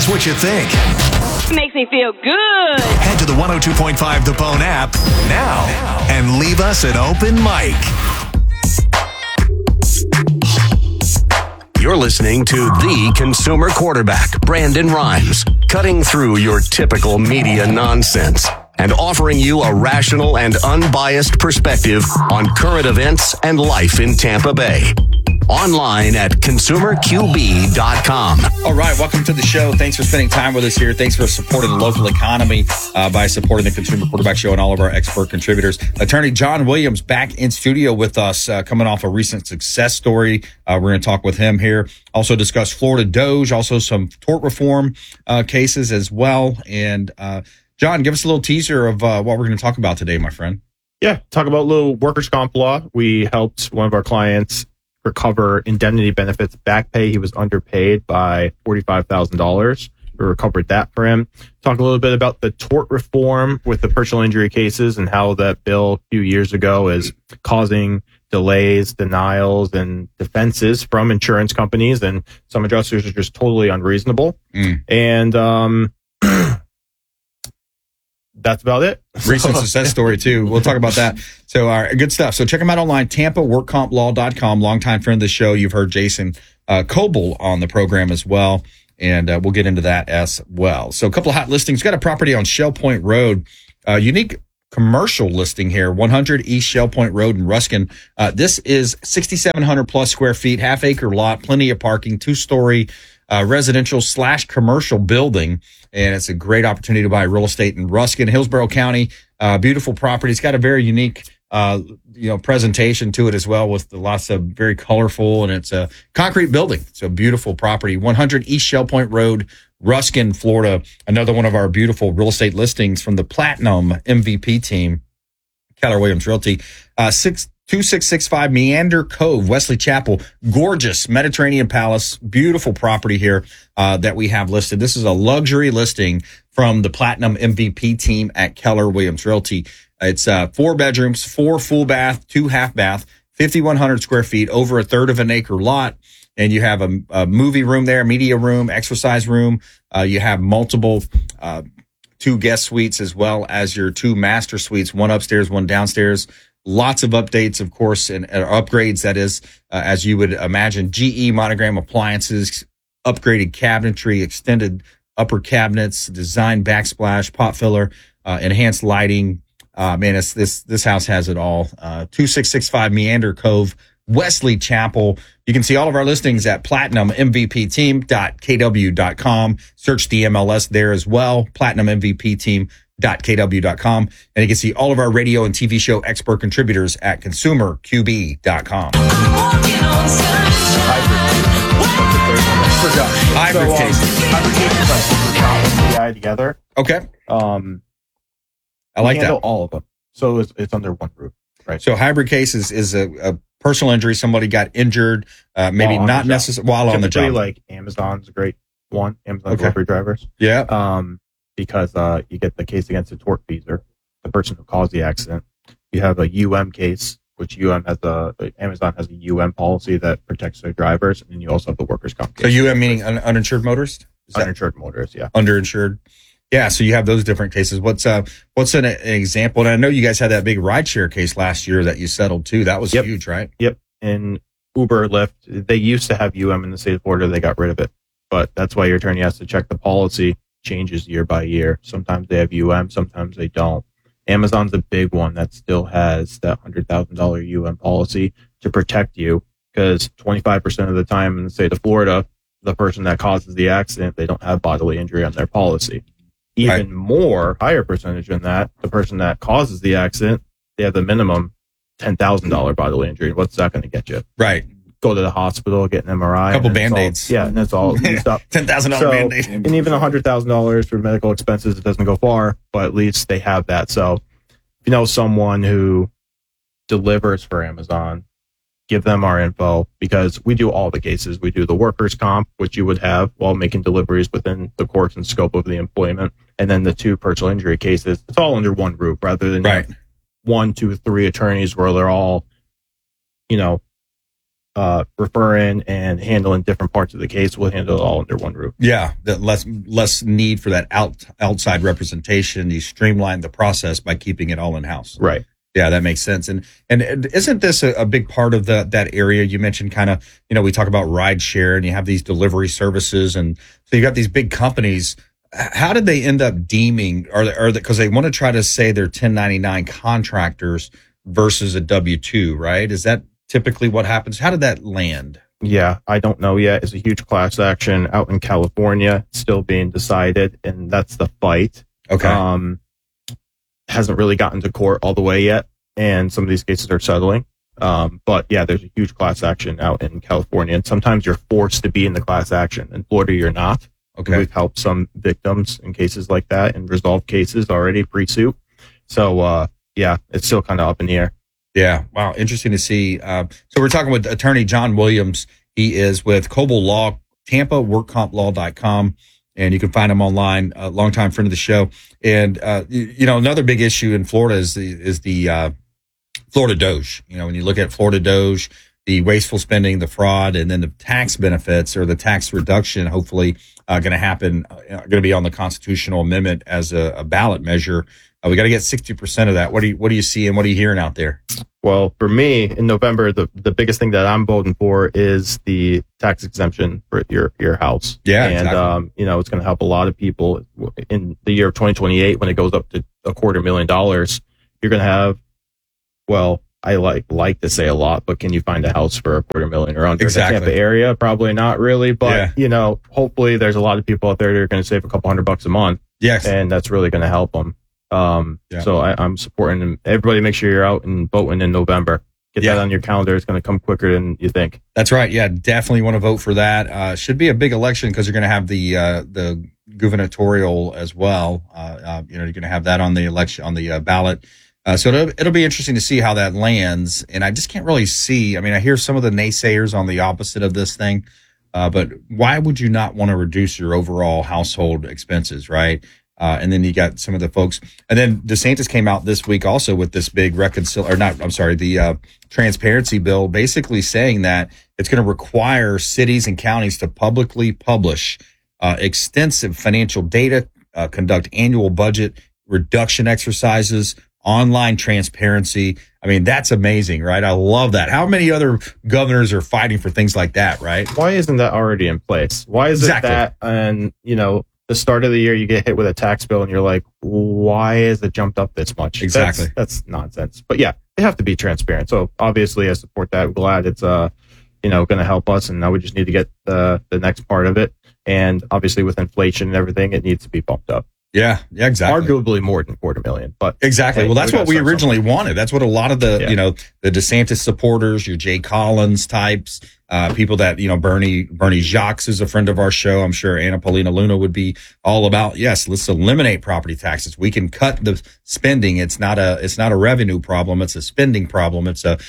us what you think. Makes me feel good. Head to the 102.5 The Bone app now and leave us an open mic. You're listening to the consumer quarterback, Brandon Rhymes, cutting through your typical media nonsense and offering you a rational and unbiased perspective on current events and life in Tampa Bay. Online at consumerqb.com. All right, welcome to the show. Thanks for spending time with us here. Thanks for supporting the local economy by supporting the Consumer Quarterback Show and all of our expert contributors. Attorney John Williams back in studio with us, coming off a recent success story. We're going to talk with him here. Also discuss Florida Doge, also some tort reform cases as well. And John, give us a little teaser of what we're going to talk about today, my friend. Yeah, talk about a little workers' comp law. We helped one of our clients recover indemnity benefits, back pay. He was underpaid by $45,000. We recovered that for him. Talk a little bit about the tort reform with the personal injury cases and how that bill a few years ago is causing delays, denials, and defenses from insurance companies. And some adjusters are just totally unreasonable. And that's about it. Recent success story, too. We'll talk about that. So, good stuff. So, check them out online, TampaWorkCompLaw.com. Longtime friend of the show. You've heard Jason Coble on the program as well, and we'll get into that as well. So, a couple of hot listings. Got a property on Shell Point Road. Unique commercial listing here, 100 East Shell Point Road in Ruskin. This is 6,700 plus square feet, half-acre lot, plenty of parking, two-story residential / commercial building. And it's a great opportunity to buy real estate in Ruskin, Hillsborough County. Beautiful property. It's got a very unique, presentation to it as well, with lots of very colorful, and it's a concrete building. It's a beautiful property. 100 East Shell Point Road, Ruskin, Florida. Another one of our beautiful real estate listings from the Platinum MVP team, Keller Williams Realty. 2665 Meander Cove, Wesley Chapel. Gorgeous Mediterranean Palace. Beautiful property here that we have listed. This is a luxury listing from the Platinum MVP team at Keller Williams Realty. It's 4 bedrooms, 4 full bath, 2 half bath, 5,100 square feet, over a third of an acre lot. And you have a movie room there, media room, exercise room. You have multiple 2 guest suites as well as your 2 master suites, 1 upstairs, 1 downstairs. Lots of updates, of course, and upgrades, that is, as you would imagine. GE Monogram appliances, upgraded cabinetry, extended upper cabinets, design backsplash, pot filler, enhanced lighting. This house has it all. 2665 Meander Cove, Wesley Chapel. You can see all of our listings at platinummvpteam.kw.com. Search the MLS there as well, platinummvpteam.kw.com. And you can see all of our radio and TV show expert contributors at consumerqb.com. Hybrid cases. Hybrid cases together. Okay. I like that. All of them. So it's under one roof. Right. So hybrid cases is a personal injury. Somebody got injured, maybe not necessarily while on the job. Like Amazon's a great one. Amazon delivery drivers. Yeah. Because you get the case against the tortfeasor, the person who caused the accident. You have a case, which Amazon has a policy that protects their drivers, and then you also have the workers' comp case. So meaning uninsured motorist? Uninsured motorist, yeah. Underinsured. Yeah, so you have those different cases. What's an example? And I know you guys had that big rideshare case last year that you settled too. That was huge, right? Yep. And Uber, Lyft, they used to have in the state of Florida. They got rid of it. But that's why your attorney has to check the policy. Changes year by year. Sometimes they have sometimes they don't. Amazon's a big one that still has that $100,000 policy to protect you, because 25% of the time in the state of Florida, the person that causes the accident, they don't have bodily injury on their policy. Even more, higher percentage than that, the person that causes the accident, they have the minimum $10,000 bodily injury. What's that going to get you? Right. Go to the hospital, get an MRI. A couple Band-Aids. And that's all used up. $10,000 Band-Aid. And even $100,000 for medical expenses, it doesn't go far, but at least they have that. So if you know someone who delivers for Amazon, give them our info, because we do all the cases. We do the workers' comp, which you would have while making deliveries within the course and scope of the employment, and then the 2 personal injury cases. It's all under one roof rather than 1, 2, 3 attorneys where they're all, referring and handling different parts of the case. We'll handle it all under one roof. Yeah, that less need for that outside representation. You streamline the process by keeping it all in house. Right. Yeah, that makes sense. And isn't this a big part of that area? You mentioned kind of, we talk about ride share and you have these delivery services. And so you got these big companies. How did they end up deeming, because they want to try to say they're 1099 contractors versus a W-2, right? Is that typically what happens? How did that land? Yeah, I don't know yet. It's a huge class action out in California, still being decided, and that's the fight. Okay. Hasn't really gotten to court all the way yet, and some of these cases are settling. But yeah, there's a huge class action out in California, and sometimes you're forced to be in the class action. In Florida, you're not. Okay. We've helped some victims in cases like that and resolved cases already pre-suit. So, yeah, it's still kind of up in the air. Yeah. Wow. Interesting to see. So we're talking with attorney John Williams. He is with Coble Law, TampaWorkCompLaw.com. And you can find him online, a longtime friend of the show. And, another big issue in Florida is the Florida Doge. When you look at Florida Doge, the wasteful spending, the fraud, and then the tax benefits or the tax reduction, hopefully going to happen, going to be on the constitutional amendment as a ballot measure. We got to get 60% of that. What do you see and what are you hearing out there? Well, for me, in November, the biggest thing that I'm voting for is the tax exemption for your house. Yeah, and exactly. It's going to help a lot of people in the year of 2028 when it goes up to $250,000. You're going to have, well, I like to say a lot, but can you find a house for $250,000 or under? Exactly. In the Tampa area? Probably not really, but hopefully there's a lot of people out there that are going to save a couple $100 a month. Yes, and that's really going to help them. So I'm supporting them. Everybody make sure you're out and voting in November. Get that on your calendar. It's going to come quicker than you think. That's right. Yeah, definitely want to vote for that. Should be a big election because you're going to have the gubernatorial as well. You're going to have that on the election, on the ballot. So it'll be interesting to see how that lands. And I just can't really see. I hear some of the naysayers on the opposite of this thing. But why would you not want to reduce your overall household expenses, right? And then you got some of the folks, and then DeSantis came out this week also with this big the transparency bill, basically saying that it's going to require cities and counties to publicly publish extensive financial data, conduct annual budget reduction exercises, online transparency. That's amazing, right? I love that. How many other governors are fighting for things like that, right? Why isn't that already in place? Why is it that, and the start of the year you get hit with a tax bill and you're like, why is it jumped up this much? Exactly. That's nonsense. But yeah, they have to be transparent. So obviously I support that. I'm glad it's, going to help us. And now we just need to get the next part of it. And obviously with inflation and everything, it needs to be bumped up. Yeah, exactly. Arguably more than $250,000, but exactly. Well, that's what we originally wanted. That's what a lot of the DeSantis supporters, your Jay Collins types, people that, Bernie Jacques is a friend of our show. I'm sure Anna Paulina Luna would be all about, yes, let's eliminate property taxes. We can cut the spending. It's not a revenue problem. It's a spending problem. It's an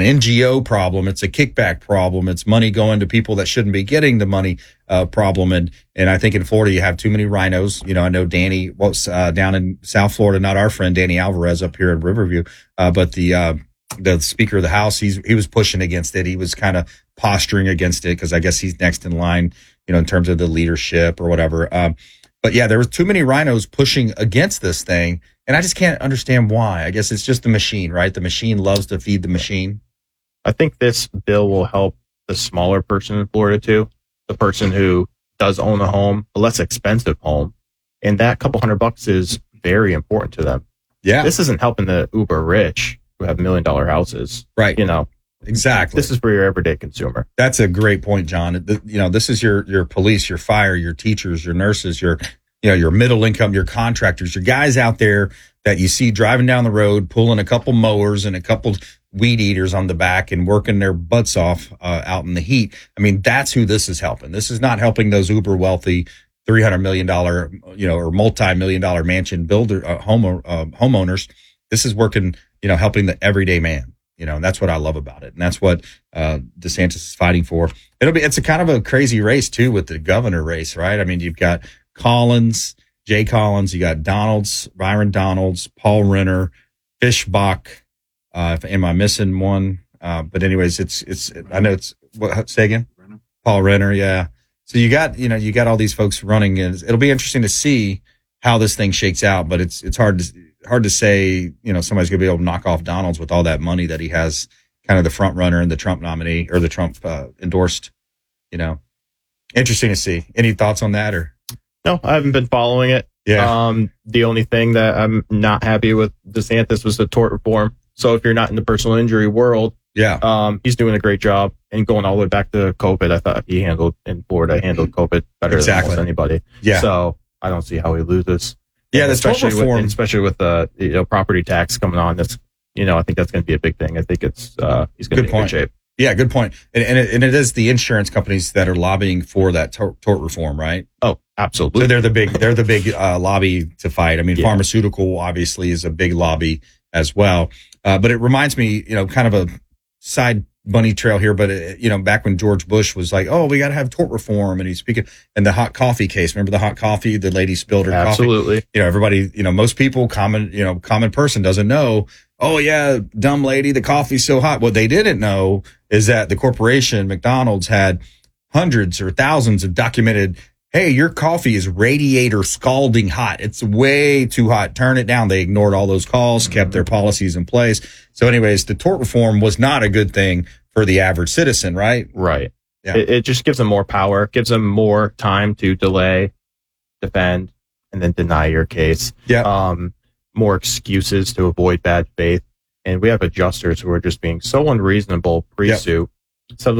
NGO problem. It's a kickback problem. It's money going to people that shouldn't be getting the money, problem. And I think in Florida, you have too many rhinos. I know Danny was, down in South Florida, not our friend Danny Alvarez up here in Riverview, but the Speaker of the House, he was pushing against it. He was kind of posturing against it because I guess he's next in line, in terms of the leadership or whatever. But yeah, there was too many rhinos pushing against this thing, and I just can't understand why. I guess it's just the machine, right? The machine loves to feed the machine. I think this bill will help the smaller person in Florida too, the person who does own a home, a less expensive home, and that couple $100 is very important to them. Yeah, this isn't helping the uber rich who have $1 million houses, right? Exactly. This is for your everyday consumer. That's a great point, John. This is your police, your fire, your teachers, your nurses, your middle income, your contractors, your guys out there that you see driving down the road, pulling a couple mowers and a couple weed eaters on the back and working their butts off out in the heat. That's who this is helping. This is not helping those uber wealthy $300 million, or multi-million-dollar mansion builder homeowners. This is working, helping the everyday man. And that's what I love about it. And that's what DeSantis is fighting for. It's a kind of a crazy race too with the governor race, right? You've got Jay Collins, you got Byron Donalds, Paul Renner, Fischbach. Am I missing one? But anyways, it's I know it's what say again? Paul Renner, yeah. So you got all these folks running, and it'll be interesting to see how this thing shakes out. But it's hard to say, somebody's gonna be able to knock off Donalds with all that money that he has, kind of the front runner and the Trump nominee or the Trump endorsed. Interesting to see. Any thoughts on that or? No, I haven't been following it. Yeah. The only thing that I'm not happy with DeSantis was the tort reform. So if you're not in the personal injury world, he's doing a great job. And going all the way back to COVID, I thought he handled COVID better than almost anybody. Yeah. So I don't see how he loses. Yeah, especially with the property tax coming on. That's I think that's going to be a big thing. I think he's going to be in good shape. Yeah, good point. And it is the insurance companies that are lobbying for that tort reform, right? Oh, absolutely. So they're the big lobby to fight. I mean, pharmaceutical obviously is a big lobby as well. But it reminds me, kind of a side bunny trail here, but back when George Bush was like, "Oh, we got to have tort reform," and he's speaking, and the hot coffee case. Remember the hot coffee? The lady spilled her coffee. Absolutely. Everybody, most people, common person doesn't know. Oh yeah, dumb lady, the coffee's so hot. What they didn't know is that the corporation McDonald's had hundreds or thousands of documented. Hey, your coffee is radiator scalding hot. It's way too hot. Turn it down. They ignored all those calls, kept their policies in place. So anyways, the tort reform was not a good thing for the average citizen, right? Right. Yeah. It just gives them more power, gives them more time to delay, defend, and then deny your case. Yeah. More excuses to avoid bad faith. And we have adjusters who are just being so unreasonable pre-suit. So